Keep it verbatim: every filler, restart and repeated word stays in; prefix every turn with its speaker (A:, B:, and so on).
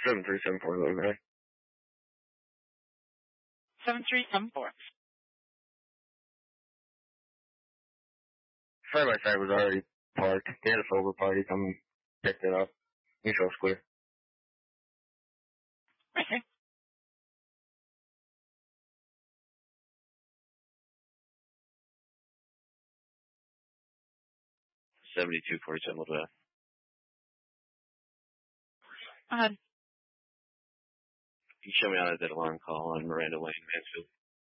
A: seven three seven four, little guy.
B: seven three seven four.
A: Side by side was already parked. They had a sober party come and picked it up. Neutral square.
B: Okay.
A: seventy-two forty-seven, little guy.
B: Go ahead.
A: You show me how I did a long call on Miranda Lane, Mansfield.